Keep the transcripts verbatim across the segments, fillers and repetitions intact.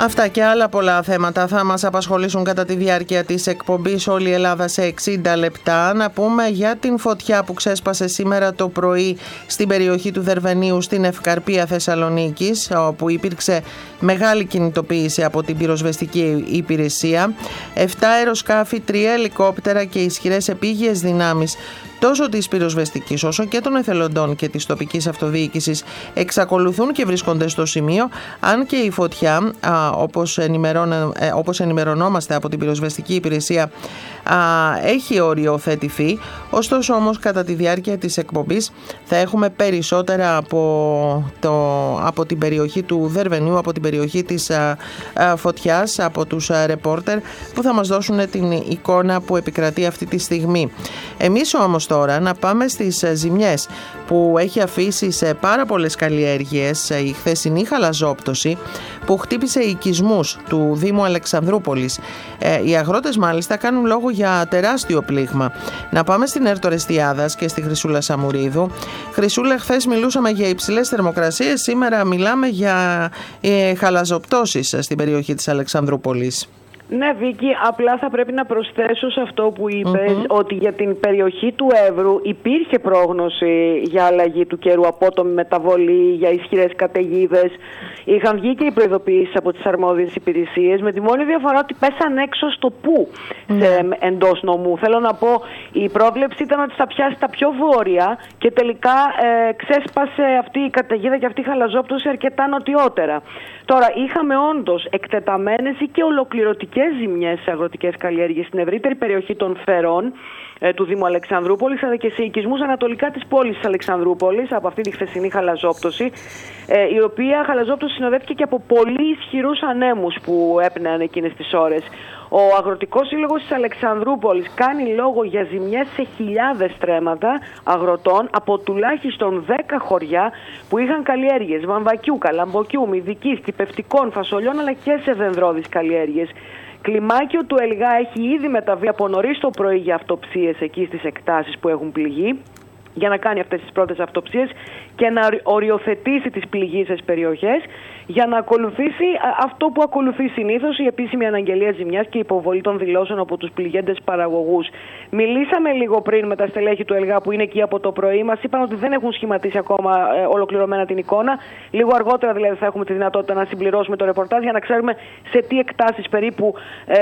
Αυτά και άλλα πολλά θέματα θα μας απασχολήσουν κατά τη διάρκεια της εκπομπής «Όλη η Ελλάδα σε εξήντα λεπτά». Να πούμε για την φωτιά που ξέσπασε σήμερα το πρωί στην περιοχή του Δερβενίου στην Ευκαρπία Θεσσαλονίκης, όπου υπήρξε μεγάλη κινητοποίηση από την πυροσβεστική υπηρεσία. Επτά αεροσκάφη, τρία ελικόπτερα και ισχυρές επίγειες δυνάμεις τόσο της πυροσβεστικής όσο και των εθελοντών και της τοπικής αυτοδιοίκησης εξακολουθούν και βρίσκονται στο σημείο, αν και η φωτιά, α, όπως, ενημερώνε, ε, όπως ενημερωνόμαστε από την πυροσβεστική υπηρεσία, α, έχει οριοθετηθεί. Ωστόσο όμως κατά τη διάρκεια της εκπομπής θα έχουμε περισσότερα από, το, από την περιοχή του Δερβενίου, από την περιοχή της α, α, φωτιάς, από τους α, ρεπόρτερ που θα μας δώσουν την εικόνα που επικρατεί αυτή τη στιγμή. Εμείς όμως τώρα να πάμε στις ζημιές που έχει αφήσει σε πάρα πολλές καλλιέργειες η χθεσινή χαλαζόπτωση που χτύπησε οικισμούς του Δήμου Αλεξανδρούπολης. Ε, οι αγρότες μάλιστα κάνουν λόγο για τεράστιο πλήγμα. Να πάμε στην Έρτο Ρεστιάδας και στη Χρυσούλα Σαμουρίδου. Χρυσούλα, χθες μιλούσαμε για υψηλές θερμοκρασίες, σήμερα μιλάμε για ε, χαλαζοπτώσεις στην περιοχή της Αλεξανδρούπολης. Ναι, Βίκη, απλά θα πρέπει να προσθέσω σε αυτό που είπες mm-hmm. ότι για την περιοχή του Εύρου υπήρχε πρόγνωση για αλλαγή του καιρού, απότομη μεταβολή, για ισχυρές καταιγίδες. Είχαν βγει και οι προειδοποιήσεις από τις αρμόδιες υπηρεσίες, με τη μόνη διαφορά ότι πέσαν έξω στο πού mm-hmm. σε, εντός νομού. Θέλω να πω, η πρόβλεψη ήταν ότι θα πιάσει τα πιο βόρεια και τελικά ε, ξέσπασε αυτή η καταιγίδα και αυτή η χαλαζόπτωση αρκετά νοτιότερα. Τώρα, είχαμε όντως εκτεταμένες ή και ολοκληρωτικές ζημιές σε αγροτικές καλλιέργειες στην ευρύτερη περιοχή των Φερών ε, του Δήμου Αλεξανδρούπολης, αλλά και σε οικισμούς ανατολικά της πόλης της Αλεξανδρούπολης από αυτή τη χθεσινή χαλαζόπτωση, ε, η οποία χαλαζόπτωση συνοδεύτηκε και από πολύ ισχυρούς ανέμους που έπνεαν εκείνες τις ώρες. Ο Αγροτικός Σύλλογος της Αλεξανδρούπολης κάνει λόγο για ζημιές σε χιλιάδες στρέμματα αγροτών από τουλάχιστον δέκα χωριά που είχαν καλλιέργειες βαμβακιού, καλαμποκιού, μυδικής, κυπευτικών, φασολιών αλλά και σε δενδρώδεις καλλιέργειες. Κλιμάκιο του Ελγά έχει ήδη μεταβεί από νωρίς το πρωί για αυτοψίες εκεί στις εκτάσεις που έχουν πληγεί, για να κάνει αυτές τις πρώτες αυτοψίες και να οριοθετήσει τις πληγείσες περιοχές, για να ακολουθήσει αυτό που ακολουθεί συνήθως, η επίσημη αναγγελία ζημιάς και η υποβολή των δηλώσεων από τους πληγέντες παραγωγούς. Μιλήσαμε λίγο πριν με τα στελέχη του ΕΛΓΑ που είναι εκεί από το πρωί. Μας είπαν ότι δεν έχουν σχηματίσει ακόμα ε, ολοκληρωμένα την εικόνα. Λίγο αργότερα δηλαδή θα έχουμε τη δυνατότητα να συμπληρώσουμε το ρεπορτάζ για να ξέρουμε σε τι εκτάσεις περίπου ε,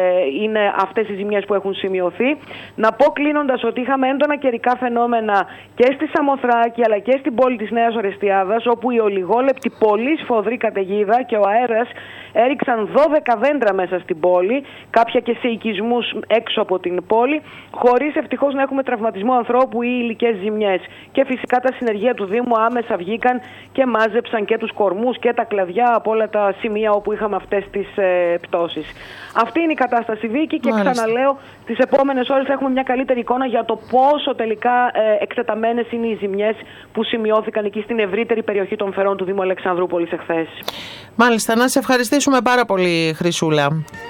είναι αυτές οι ζημιές που έχουν σημειωθεί. Να πω κλείνοντας ότι είχαμε έντονα καιρικά φαινόμενα και στη Σαμοθράκη αλλά και στην πόλη της Νέας Ορεστιάδας, όπου η ολιγόλεπτη πολύ σφοδρή καταιγίδα και ο αέρας έριξαν δώδεκα δέντρα μέσα στην πόλη, κάποια και σε οικισμούς έξω από την πόλη, χωρίς ευτυχώς να έχουμε τραυματισμό ανθρώπου ή υλικές ζημιές. Και φυσικά τα συνεργεία του Δήμου άμεσα βγήκαν και μάζεψαν και τους κορμούς και τα κλαδιά από όλα τα σημεία όπου είχαμε αυτές τις ε, πτώσεις. Αυτή είναι η κατάσταση, Βίκη, και Μάλιστα. ξαναλέω, τις επόμενες ώρες θα έχουμε μια καλύτερη εικόνα για το πόσο τελικά ε, εκτεταμένες είναι οι ζημιές που σημειώθηκαν εκεί στην ευρύτερη περιοχή των Φερών του Δήμου Αλεξανδρούπολης εχθές. Μάλιστα, να σε ευχαριστήσουμε πάρα πολύ, Χρυσούλα.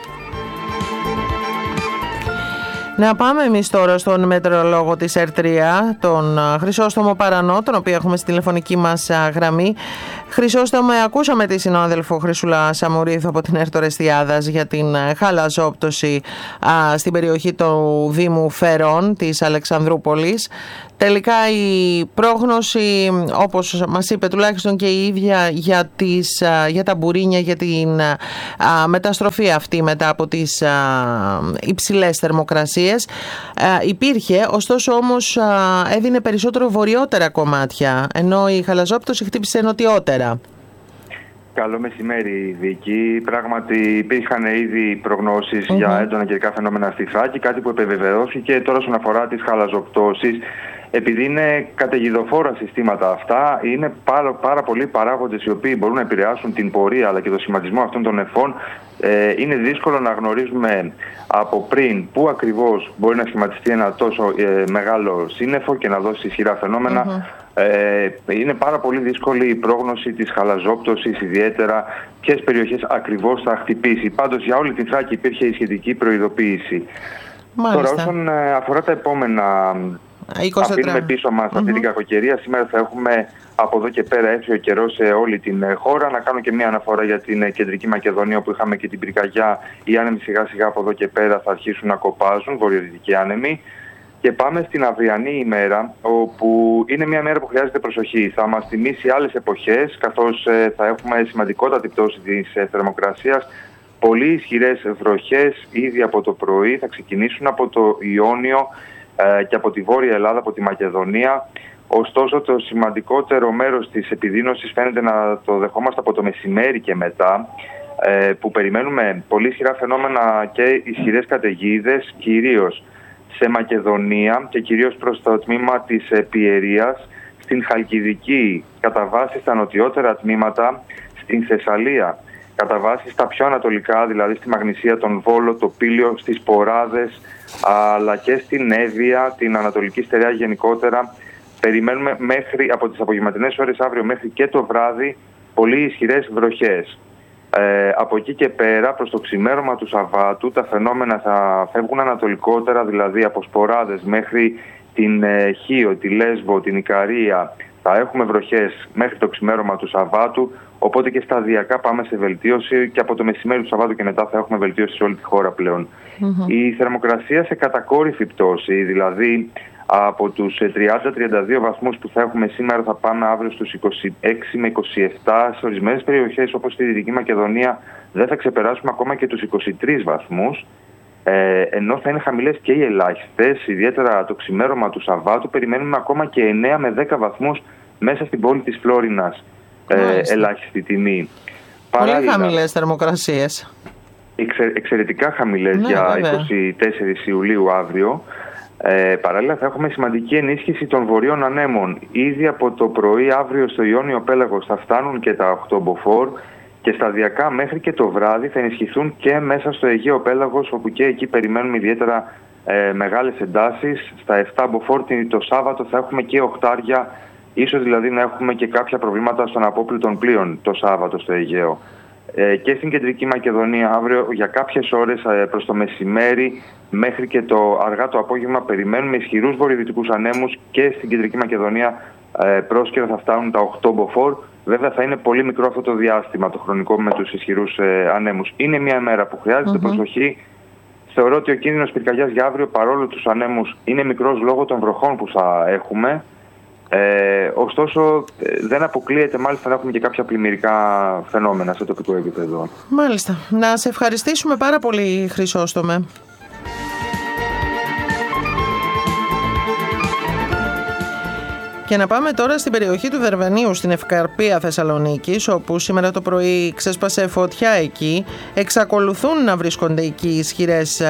Να πάμε εμείς τώρα στον μετεωρολόγο της ΕΡΤ τρία, τον Χρυσόστομο Παρανό, τον οποίο έχουμε στη τηλεφωνική μας γραμμή. Χρυσόστομο, ακούσαμε τη συνάδελφο Χρυσούλα Σαμουρίδου από την ΕΡΤ Ρεστιάδας για την χαλαζόπτωση α, στην περιοχή του Δήμου Φερών της Αλεξανδρούπολης. Τελικά η πρόγνωση, όπως μας είπε τουλάχιστον και η ίδια, για, τις, για τα μπουρίνια, για την α, μεταστροφή αυτή μετά από τις α, υψηλές θερμοκρασίες α, υπήρχε, ωστόσο όμως α, έδινε περισσότερο βορειότερα κομμάτια, ενώ η χαλαζόπτωση χτύπησε νοτιότερα. Καλό μεσημέρι, Βίκη. Πράγματι υπήρχαν ήδη προγνώσεις mm-hmm. για έντονα καιρικά φαινόμενα στη Θράκη, κάτι που επιβεβαιώθηκε. Τώρα όσον αφορά τις χαλαζοπτώσεις, επειδή είναι καταιγιδοφόρα συστήματα αυτά, είναι πάρα, πάρα πολλοί παράγοντες οι οποίοι μπορούν να επηρεάσουν την πορεία αλλά και το σχηματισμό αυτών των νεφών. Ε, είναι δύσκολο να γνωρίζουμε από πριν πού ακριβώς μπορεί να σχηματιστεί ένα τόσο ε, μεγάλο σύννεφο και να δώσει ισχυρά φαινόμενα. Mm-hmm. Ε, είναι πάρα πολύ δύσκολη η πρόγνωση της χαλαζόπτωσης, ιδιαίτερα ποιες περιοχές ακριβώς θα χτυπήσει. Πάντως για όλη την Θράκη υπήρχε η σχετική προειδοποίηση. Μάλιστα. Τώρα όσον αφορά τα επόμενα αφήνουμε πίσω μας mm-hmm. αυτή την κακοκαιρία. Σήμερα θα έχουμε από εδώ και πέρα έτσι ο καιρός σε όλη την χώρα. Να κάνω και μια αναφορά για την Κεντρική Μακεδονία, όπου είχαμε και την πυρκαγιά. Οι άνεμοι σιγά σιγά από εδώ και πέρα θα αρχίσουν να κοπάζουν, βορειοδυτικοί άνεμοι. Και πάμε στην αυριανή ημέρα, όπου είναι μια μέρα που χρειάζεται προσοχή. Θα μας θυμίσει άλλες εποχές, καθώς ε, θα έχουμε σημαντικότατη πτώση της ε, θερμοκρασίας. Πολύ ισχυρές βροχές ήδη από το πρωί θα ξεκινήσουν από το Ιόνιο ε, και από τη Βόρεια Ελλάδα, από τη Μακεδονία. Ωστόσο, το σημαντικότερο μέρος της επιδείνωσης φαίνεται να το δεχόμαστε από το μεσημέρι και μετά, ε, που περιμένουμε πολύ ισχυρά φαινόμενα και ισχυρές καταιγίδες, κυρίως σε Μακεδονία και κυρίως προς το τμήμα της Πιερίας, στην Χαλκιδική, κατά βάση στα νοτιότερα τμήματα, στην Θεσσαλία, κατά βάση στα πιο ανατολικά, δηλαδή στη Μαγνησία, τον Βόλο, το Πήλιο, στις Ποράδες, αλλά και στην Εύβοια, την Ανατολική Στερεά γενικότερα. Περιμένουμε μέχρι, από τις απογευματινές ώρες αύριο μέχρι και το βράδυ, πολύ ισχυρές βροχές. Ε, από εκεί και πέρα, προς το ξημέρωμα του Σαββάτου, τα φαινόμενα θα φεύγουν ανατολικότερα, δηλαδή από Σποράδες μέχρι την ε, Χίο, τη Λέσβο, την Ικαρία. Θα έχουμε βροχές μέχρι το ξημέρωμα του Σαββάτου, οπότε και σταδιακά πάμε σε βελτίωση και από το μεσημέρι του Σαββάτου και μετά θα έχουμε βελτίωση σε όλη τη χώρα πλέον. Mm-hmm. Η θερμοκρασία σε κατακόρυφη πτώση, δηλαδή από τους τριάντα με τριάντα δύο βαθμούς που θα έχουμε σήμερα θα πάμε αύριο στους είκοσι έξι με είκοσι επτά. Σε ορισμένες περιοχές όπως στη Δυτική Μακεδονία δεν θα ξεπεράσουμε ακόμα και τους είκοσι τρεις βαθμούς. Ε, ενώ θα είναι χαμηλές και οι ελάχιστες, ιδιαίτερα το ξημέρωμα του Σαββάτου περιμένουμε ακόμα και εννέα με δέκα βαθμούς μέσα στην πόλη της Φλόρινας. Ε, ελάχιστη τιμή. Πολύ χαμηλές θερμοκρασίες. Εξε, εξαιρετικά χαμηλές ναι, για βέβαια. είκοσι τέσσερις Ιουλίου αύριο. Ε, παράλληλα θα έχουμε σημαντική ενίσχυση των βορείων ανέμων. Ήδη από το πρωί αύριο στο Ιόνιο Πέλαγος θα φτάνουν και τα οκτώ μποφόρ και σταδιακά μέχρι και το βράδυ θα ενισχυθούν και μέσα στο Αιγαίο Πέλαγος, όπου και εκεί περιμένουμε ιδιαίτερα ε, μεγάλες εντάσεις. Στα επτά μποφόρ το Σάββατο θα έχουμε και οκτάρια, ίσως δηλαδή να έχουμε και κάποια προβλήματα στον απόπλου πλοίων το Σάββατο στο Αιγαίο. Ε, και στην Κεντρική Μακεδονία αύριο για κάποιες ώρες ε, προς το μεσημέρι μέχρι και το αργά το απόγευμα περιμένουμε ισχυρούς βορειοδυτικούς ανέμους και στην Κεντρική Μακεδονία ε, πρόσκαιρα θα φτάνουν τα οκτώ μποφόρ. Βέβαια θα είναι πολύ μικρό αυτό το διάστημα το χρονικό με τους ισχυρούς ε, ανέμους. Είναι μια μέρα που χρειάζεται mm-hmm. προσοχή. Θεωρώ ότι ο κίνδυνος πυρκαγιάς για αύριο, παρόλο τους ανέμους, είναι μικρός λόγω των βροχών που θα έχουμε. Ε, ωστόσο δεν αποκλείεται μάλιστα να έχουμε και κάποια πλημμυρικά φαινόμενα σε τοπικό επίπεδο. Μάλιστα. Να σε ευχαριστήσουμε πάρα πολύ, Χρυσόστομε. Και να πάμε τώρα στην περιοχή του Δερβενίου, στην Ευκαρπία Θεσσαλονίκης, όπου σήμερα το πρωί ξέσπασε φωτιά εκεί. Εξακολουθούν να βρίσκονται εκεί ισχυρές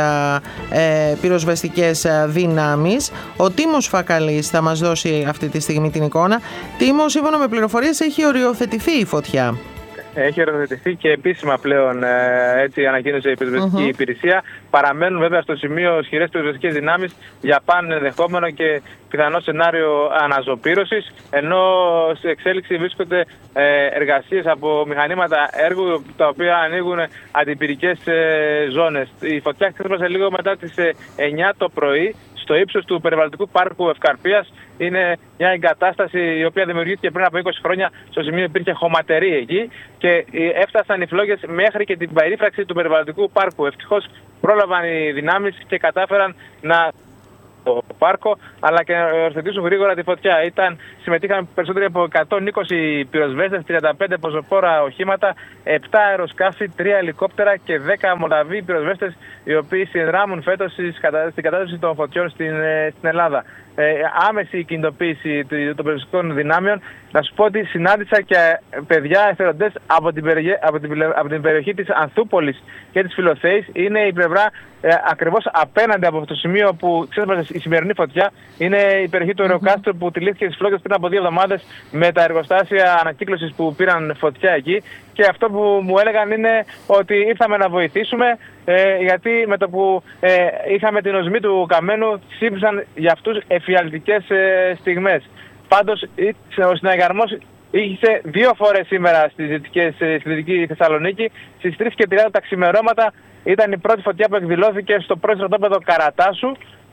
ε, πυροσβεστικές δυνάμεις. Ο Τίμος Φακαλής θα μας δώσει αυτή τη στιγμή την εικόνα. Τίμο, σύμφωνα με πληροφορίες, έχει οριοθετηθεί η φωτιά. Έχει οριοθετηθεί και επίσημα πλέον, έτσι ανακοίνωσε η πυροσβεστική uh-huh. υπηρεσία. Παραμένουν βέβαια στο σημείο ισχυρές πυροσβεστικές δυνάμεις για πάνε ενδεχόμενο και πιθανό σενάριο αναζωπήρωσης, ενώ σε εξέλιξη βρίσκονται εργασίες από μηχανήματα έργου τα οποία ανοίγουν αντιπυρικές ζώνες. Η φωτιά ξέσπασε λίγο μετά τις εννιά το πρωί στο ύψος του περιβαλλοντικού πάρκου Ευκαρπίας. Είναι μια εγκατάσταση η οποία δημιουργήθηκε πριν από είκοσι χρόνια. Στο σημείο υπήρχε χωματερή εκεί και έφτασαν οι φλόγες μέχρι και την περίφραξη του περιβαλλοντικού πάρκου. Ευτυχώς πρόλαβαν οι δυνάμεις και κατάφεραν να το πάρκο, αλλά και να οριοθετήσουν γρήγορα τη φωτιά. Ήταν, συμμετείχαν περισσότεροι από εκατόν είκοσι πυροσβέστες, τριάντα πέντε πεζοφόρα οχήματα, επτά αεροσκάφη, τρία ελικόπτερα και δέκα Μολδαβοί πυροσβέστες, οι οποίοι συνδράμουν φέτος στην κατάσταση των φωτιών στην, στην Ελλάδα. Ε, άμεση κινητοποίηση των πυροσβεστικών δυνάμεων. Να σου πω ότι συνάντησα και παιδιά εθελοντές από την, από, την, από την περιοχή της Ανθούπολης και της Φιλοθέης. Είναι η πλευρά ε, ακριβώς απέναντι από το σημείο που ξέσπασε η σημερινή φωτιά. Είναι η περιοχή του Ρεοκάστρου που τυλίχθηκε στις φλόγες πριν από δύο εβδομάδες με τα εργοστάσια ανακύκλωσης που πήραν φωτιά εκεί. Και αυτό που μου έλεγαν είναι ότι ήρθαμε να βοηθήσουμε, ε, γιατί με το που ε, είχαμε την οσμή του καμένου σύμπησαν για αυτούς εφιαλτικές ε, στιγμές. Πάντως ο συναγερμός είχε δύο φορές σήμερα στις δυτικές, στη Δυτική Θεσσαλονίκη. Στις τρεις και τριάντα τα ξημερώματα ήταν η πρώτη φωτιά που εκδηλώθηκε στο πρώην στρατόπεδο Καρατάσου.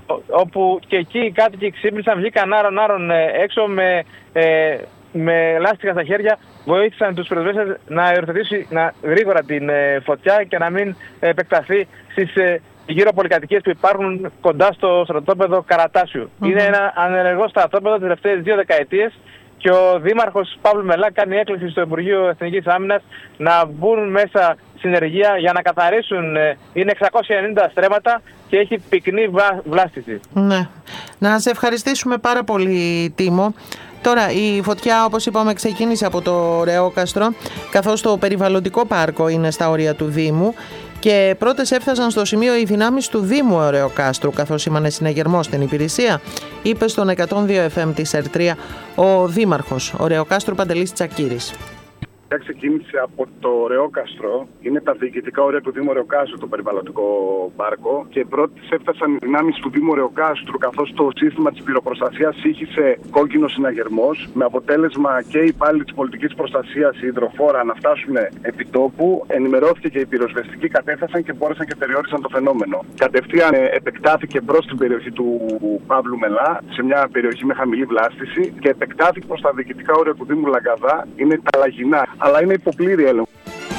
όπου και εκεί οι κάτοικοι ξύπνησαν, βγήκαν άρον-άρον έξω με, ε, με λάστιχα στα χέρια, βοήθησαν τους πυροσβέστες να υιοθετήσει να, γρήγορα την ε, φωτιά και να μην ε, επεκταθεί στις ε, γύρω πολυκατοικίες που υπάρχουν κοντά στο στρατόπεδο Καρατάσιου. Mm-hmm. Είναι ένα ανενεργό στρατόπεδο τις τελευταίες δύο δεκαετίες και ο Δήμαρχος Παύλου Μελά κάνει έκκληση στο Υπουργείο Εθνικής Άμυνας να μπουν μέσα συνεργεία για να καθαρίσουν. Είναι εξακόσια ενενήντα στρέμματα και έχει πυκνή βλάστηση. Ναι. Να σε ευχαριστήσουμε πάρα πολύ, Τίμο. Τώρα η φωτιά, όπως είπαμε, ξεκίνησε από το Ρεόκαστρο, καθώς το περιβαλλοντικό πάρκο είναι στα όρια του Δήμου και πρώτες έφτασαν στο σημείο οι δυνάμεις του Δήμου Ρεοκάστρου, καθώς σήμανε συναγερμό στην υπηρεσία, είπε στον εκατόν δύο εφ εμ της ΕΡΤΡΙΑ ο Δήμαρχος, ο Ρεοκάστρου Παντελής Τσακύρης. Ξεκίνησε από το Ρεόκαστρο, είναι τα διοικητικά όρια του Δήμου Ρεοκάστρου, το περιβαλλοντικό πάρκο, και πρώτες έφτασαν οι δυνάμεις του Δήμου Ρεοκάστρου, καθώς το σύστημα της πυροπροστασίας ήχησε κόκκινο συναγερμός, με αποτέλεσμα και οι υπάλληλοι της πολιτικής προστασίας, η υδροφόρα, να φτάσουν επί τόπου. Ενημερώθηκε και οι πυροσβεστικοί, κατέφτασαν και μπόρεσαν και περιόρισαν το φαινόμενο. Κατευθείαν επεκτάθηκε προς την περιοχή του Παύλου Μελά, σε μια περιοχή με χαμηλή βλάστηση, και επεκτάθηκε προς τα διοικητικά όρια του Δήμου Λαγκαδά, είναι τα Λαγινά, αλλά είναι υποπλήρη έλεγχο.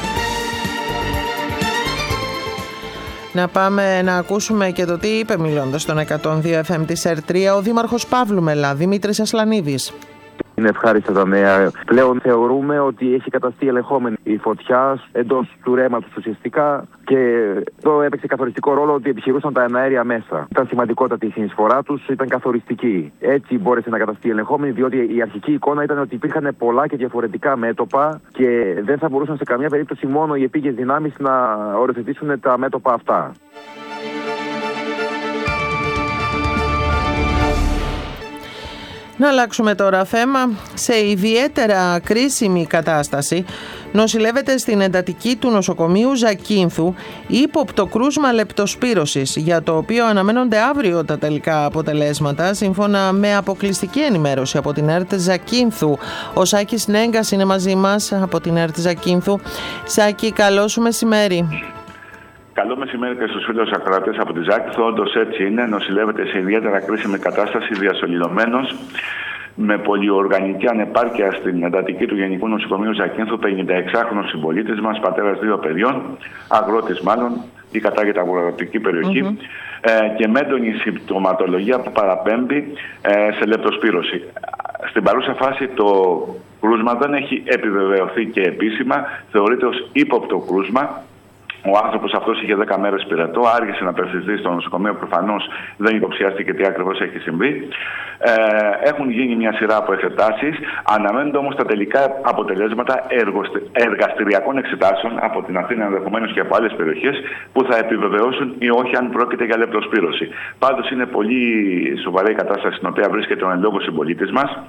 Να πάμε να ακούσουμε και το τι είπε, μιλώντας στον εκατόν δύο εφ εμ της ΕΡΤΡΙΑ, ο Δήμαρχος Παύλου Μελά, Δημήτρης Ασλανίδης. Είναι ευχάριστα τα νέα. Πλέον θεωρούμε ότι έχει καταστεί ελεγχόμενη η φωτιά εντός του ρέματος ουσιαστικά και εδώ έπαιξε καθοριστικό ρόλο ότι επιχειρούσαν τα εναέρια μέσα. Ήταν σημαντικότατη η συνεισφορά τους, ήταν καθοριστική. Έτσι μπόρεσε να καταστεί ελεγχόμενη, διότι η αρχική εικόνα ήταν ότι υπήρχαν πολλά και διαφορετικά μέτωπα και δεν θα μπορούσαν σε καμία περίπτωση μόνο οι επίγειες δυνάμεις να οριοθετήσουν τα μέτωπα αυτά. Να αλλάξουμε τώρα θέμα. Σε ιδιαίτερα κρίσιμη κατάσταση νοσηλεύεται στην εντατική του νοσοκομείου Ζακίνθου ύποπτο κρούσμα λεπτοσπύρωσης, για το οποίο αναμένονται αύριο τα τελικά αποτελέσματα, σύμφωνα με αποκλειστική ενημέρωση από την ΕΡΤ Ζακίνθου. Ο Σάκης Νέγκας είναι μαζί μας από την ΕΡΤ Ζακίνθου. Σάκη, καλό σου μεσημέρι. Καλό μεσημέρι και στους φίλους ακροατές από τη Ζάκυνθο. Όντως έτσι είναι. Νοσηλεύεται σε ιδιαίτερα κρίσιμη κατάσταση, διασωληνωμένος, με πολυοργανική ανεπάρκεια στην εντατική του Γενικού Νοσοκομείου Ζακίνθου, πενηνταεξάχρονος συμπολίτης μας, πατέρας δύο παιδιών, αγρότης μάλλον, ή κατάγεται από αγροτική περιοχή, mm-hmm. ε, και με έντονη συμπτωματολογία που παραπέμπει ε, σε λεπτοσπύρωση. Στην παρούσα φάση το κρούσμα δεν έχει επιβεβαιωθεί και επίσημα, θεωρείται ως ύποπτο κρούσμα. Ο άνθρωπος αυτός είχε δέκα μέρες πυρετό, άργησε να απευθυνθεί στο νοσοκομείο, προφανώς δεν υποψιάστηκε τι ακριβώς έχει συμβεί. Ε, έχουν γίνει μια σειρά από εξετάσεις, αναμένονται όμως τα τελικά αποτελέσματα εργαστηριακών εξετάσεων από την Αθήνα, ενδεχομένως και από άλλες περιοχές, που θα επιβεβαιώσουν ή όχι αν πρόκειται για λεπτοσπύρωση. Πάντως είναι πολύ σοβαρή η κατάσταση στην οποία βρίσκεται ο εν λόγω συμπολίτης μας.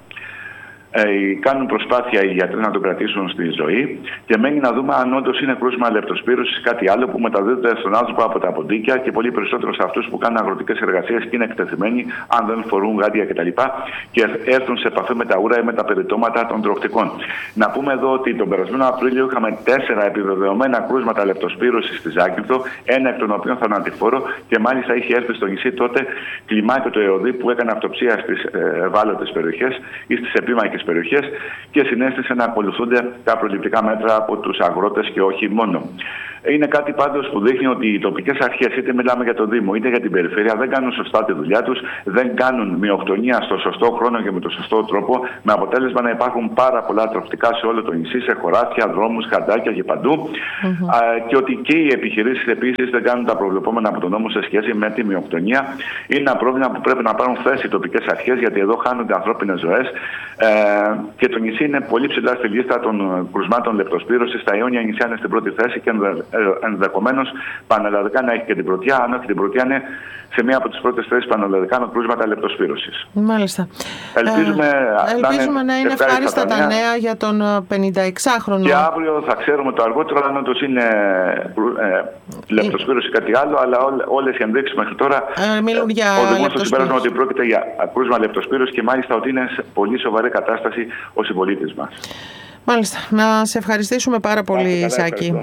Ε, κάνουν προσπάθεια οι γιατροί να τον κρατήσουν στη ζωή και μένει να δούμε αν όντως είναι κρούσμα λεπτοσπύρωσης, κάτι άλλο που μεταδίδεται στον άνθρωπο από τα ποντίκια και πολύ περισσότερο σε αυτούς που κάνουν αγροτικές εργασίες και είναι εκτεθειμένοι, αν δεν φορούν γάντια κτλ. Και έρθουν σε επαφή με τα ούρα ή με τα περιτώματα των τροκτικών. Να πούμε εδώ ότι τον περασμένο Απρίλιο είχαμε τέσσερα επιβεβαιωμένα κρούσματα λεπτοσπύρωσης στη Ζάκυνθο, ένα εκ των οποίων θανατηφόρο, και μάλιστα είχε έρθει στο νησί τότε κλιμάκιο το ΕΟΔΗ που έκανε αυτοψία στις ευάλωτες περιοχές ή στις επίμαχες περιοχές και συνέστησε να ακολουθούνται τα προληπτικά μέτρα από τους αγρότες και όχι μόνο. Είναι κάτι πάντως που δείχνει ότι οι τοπικές αρχές, είτε μιλάμε για το Δήμο είτε για την περιφέρεια, δεν κάνουν σωστά τη δουλειά τους, δεν κάνουν μειοκτονία στο σωστό χρόνο και με τον σωστό τρόπο, με αποτέλεσμα να υπάρχουν πάρα πολλά τροκτικά σε όλο το νησί, σε χωράφια, δρόμους, χαντάκια και παντού. Mm-hmm. Α, και ότι και οι επιχειρήσεις επίσης δεν κάνουν τα προβλεπόμενα από τον νόμο σε σχέση με τη μειοκτονία. Είναι ένα πρόβλημα που πρέπει να πάρουν θέση οι τοπικές αρχές, γιατί εδώ χάνονται ανθρώπινες ζωές. Ε, και το νησί είναι πολύ ψηλά στη λίστα των κρουσμάτων λεπτοσπύρωσης. Τα Ιόνια νησιά είναι στην πρώτη θέση και ενδεχομένως πανελλαδικά να έχει και την πρωτιά. Αν όχι την πρωτιά, είναι σε μία από τις πρώτες θέσεις πανελλαδικά με κρούσματα λεπτοσπύρωσης. Μάλιστα. Ελπίζουμε, ε, ελπίζουμε να είναι ευχάριστα τα νέα. νέα για τον πενηνταεξάχρονο. Και αύριο θα ξέρουμε το αργότερο αν όντως είναι ε, λεπτοσπύρωση ή κάτι άλλο, αλλά ό, όλες οι ενδείξεις μέχρι τώρα ε, μιλούν για οδηγούν στο συμπέρασμα ότι πρόκειται για κρούσμα λεπτοσπύρωση και μάλιστα ότι είναι σε πολύ σοβαρή κατάσταση ο συμπολίτης μας. Μάλιστα. Να σε ευχαριστήσουμε πάρα πολύ, Σάκη.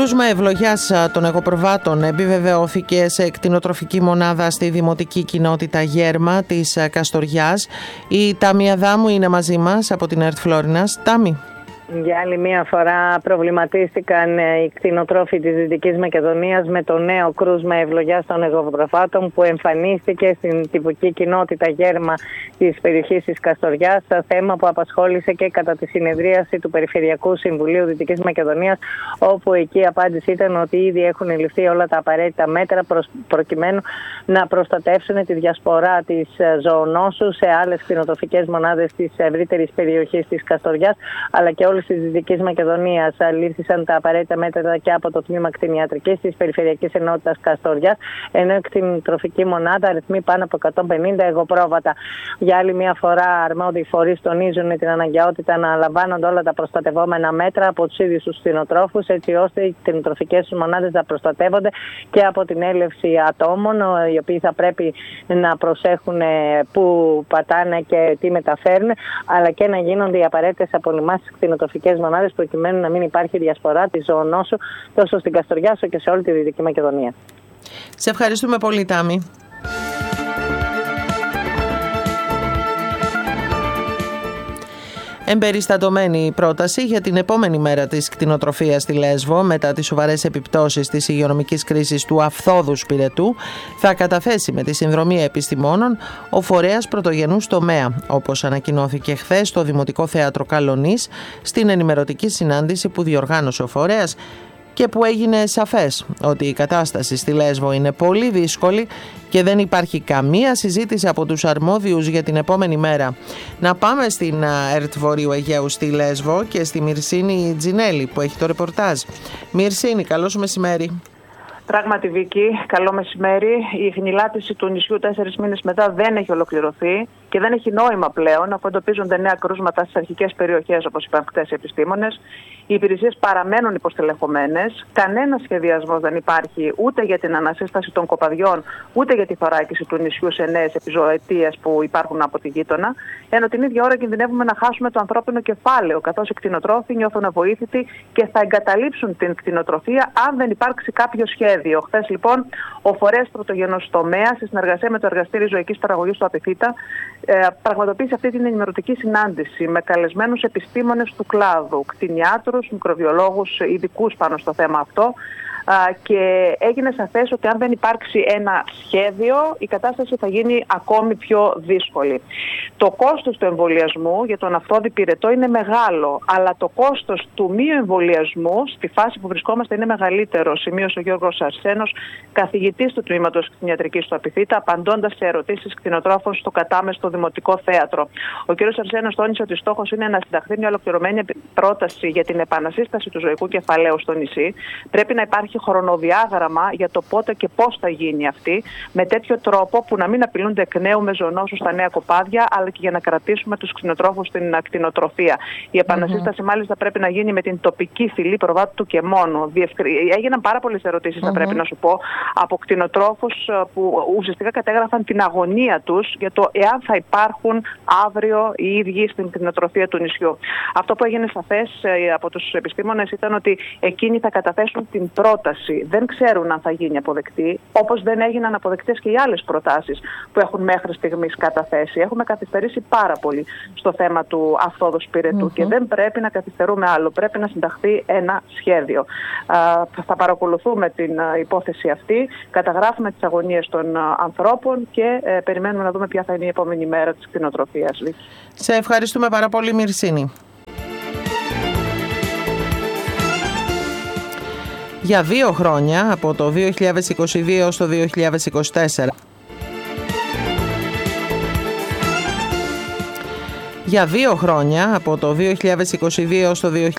κρούσμα ευλογιάς των εγωπροβάτων επιβεβαιώθηκε σε κτηνοτροφική μονάδα στη δημοτική κοινότητα Γέρμα της Καστοριάς. Η Τάμι Αδάμου είναι μαζί μας από την ΕΡΤ Φλόρινας. Τάμι. Για άλλη μία φορά προβληματίστηκαν οι κτηνοτρόφοι της Δυτικής Μακεδονίας με το νέο κρούσμα ευλογιάς των εγωπροβάτων που εμφανίστηκε στην τυπική κοινότητα Γέρμα της περιοχής της Καστοριάς, θέμα που απασχόλησε και κατά τη συνεδρίαση του Περιφερειακού Συμβουλίου Δυτικής Μακεδονίας, όπου εκεί η απάντηση ήταν ότι ήδη έχουν ληφθεί όλα τα απαραίτητα μέτρα προκειμένου να προστατεύσουν τη διασπορά της ζωονόσου σε άλλες κτηνοτροφικές μονάδες της ευρύτερης περιοχής της Καστοριάς, αλλά και όλες της Δυτικής Μακεδονίας. Λήφθησαν τα απαραίτητα μέτρα και από το τμήμα κτηνιατρικής της Περιφερειακής Ενότητας Καστοριάς, ενώ η κτηνοτροφική μονάδα αριθμεί πάνω από εκατόν πενήντα εγωπρόβατα. Για άλλη μια φορά, αρμόδιοι φορείς τονίζουν την αναγκαιότητα να λαμβάνονται όλα τα προστατευόμενα μέτρα από τους ίδιους τους κτηνοτρόφους, έτσι ώστε οι κτηνοτροφικές μονάδες να προστατεύονται και από την έλευση ατόμων, οι οποίοι θα πρέπει να προσέχουν πού πατάνε και τι μεταφέρουν, αλλά και να γίνονται οι απαραίτητες απολυμάσεις στις κτηνοτροφικές μονάδες, προκειμένου να μην υπάρχει διασπορά της ζωονόσου τόσο στην Καστοριά όσο και σε όλη τη Δυτική Μακεδονία. Σε ευχαριστούμε πολύ, Τάμι. Εμπεριστατωμένη η πρόταση για την επόμενη μέρα της κτηνοτροφίας στη Λέσβο μετά τις σοβαρές επιπτώσεις της υγειονομικής κρίσης του Αυθόδους Πυρετού θα καταθέσει με τη συνδρομή επιστημόνων ο φορέας πρωτογενούς τομέα, όπως ανακοινώθηκε χθες στο Δημοτικό Θέατρο Καλονής στην ενημερωτική συνάντηση που διοργάνωσε ο φορέας και που έγινε σαφές ότι η κατάσταση στη Λέσβο είναι πολύ δύσκολη και δεν υπάρχει καμία συζήτηση από τους αρμόδιους για την επόμενη μέρα. Να πάμε στην ΕΡΤ Βορείου Αιγαίου στη Λέσβο και στη Μυρσίνη Τζινέλη που έχει το ρεπορτάζ. Μυρσίνη, καλό σου μεσημέρι. Πράγματι, Βίκη, καλό μεσημέρι. Η χνηλάτιση του νησιού τέσσερις μήνες μετά δεν έχει ολοκληρωθεί και δεν έχει νόημα πλέον, αφού εντοπίζονται νέα κρούσματα στις αρχικές περιοχές, όπως είπαν χτες οι επιστήμονες. Οι υπηρεσίες παραμένουν υποστελεχωμένες. Κανένας σχεδιασμός δεν υπάρχει ούτε για την ανασύσταση των κοπαδιών, ούτε για τη θωράκιση του νησιού σε νέες επιζωοτίες που υπάρχουν από τη γείτονα. Ενώ την ίδια ώρα κινδυνεύουμε να χάσουμε το ανθρώπινο κεφάλαιο, καθώς οι κτηνοτρόφοι νιώθουν αβοήθητοι και θα εγκαταλείψουν την κτηνοτροφία αν δεν υπάρξει κάποιο σχέδιο. Χθες, λοιπόν, ο φορέας πρωτογενούς τομέα, σε συνεργασία με το Εργαστήριο Ζωικής Παραγωγής του Απιθύτα, ε, πραγματοποίησε αυτή την ενημερωτική συνάντηση με καλεσμένους επιστήμονες του κλάδου, κτηνιάτρους, μικροβιολόγους, ειδικούς πάνω στο θέμα αυτό. Και έγινε σαφές ότι αν δεν υπάρξει ένα σχέδιο, η κατάσταση θα γίνει ακόμη πιο δύσκολη. Το κόστος του εμβολιασμού για τον Αυθόδη Πυρετό είναι μεγάλο, αλλά το κόστος του μη εμβολιασμού στη φάση που βρισκόμαστε είναι μεγαλύτερο, σημείωσε ο Γιώργος Αρσένος, καθηγητής του τμήματος κτηνιατρικής του Απιθύτα, απαντώντας σε ερωτήσεις κτηνοτρόφων στο κατάμεστο Δημοτικό Θέατρο. Ο κ. Αρσένος τόνισε ότι στόχος είναι να συνταχθεί μια ολοκληρωμένη πρόταση για την επανασύσταση του ζωικού κεφαλαίου στο νησί. Πρέπει να υπάρχει χρονοδιάγραμμα για το πότε και πώς θα γίνει αυτή, με τέτοιο τρόπο που να μην απειλούνται εκ νέου με ζωονόσους στα νέα κοπάδια, αλλά και για να κρατήσουμε τους κτηνοτρόφους στην ακτινοτροφία. Η επανασύσταση, mm-hmm. μάλιστα, πρέπει να γίνει με την τοπική φυλή προβάτου και μόνο. Έγιναν πάρα πολλές ερωτήσεις, mm-hmm. θα πρέπει να σου πω, από κτηνοτρόφους που ουσιαστικά κατέγραφαν την αγωνία τους για το εάν θα υπάρχουν αύριο οι ίδιοι στην κτηνοτροφία του νησιού. Αυτό που έγινε σαφές από τους επιστήμονες ήταν ότι εκείνοι θα καταθέσουν την πρόταση. Δεν ξέρουν αν θα γίνει αποδεκτή, όπως δεν έγιναν αποδεκτές και οι άλλες προτάσεις που έχουν μέχρι στιγμής καταθέσει. Έχουμε καθυστερήσει πάρα πολύ στο θέμα του Αυθόδους Πυρετού mm-hmm. και δεν πρέπει να καθυστερούμε άλλο. Πρέπει να συνταχθεί ένα σχέδιο. Α, θα παρακολουθούμε την α, υπόθεση αυτή, καταγράφουμε τις αγωνίες των α, ανθρώπων και ε, περιμένουμε να δούμε ποια θα είναι η επόμενη μέρα της κτηνοτροφίας. Σε ευχαριστούμε πάρα πολύ, Μυρσίνη. Για δύο χρόνια, από το δύο χιλιάδες είκοσι δύο στο δύο χιλιάδες είκοσι τέσσερα. Για δύο χρόνια, από το δύο χιλιάδες είκοσι δύο στο δύο χιλιάδες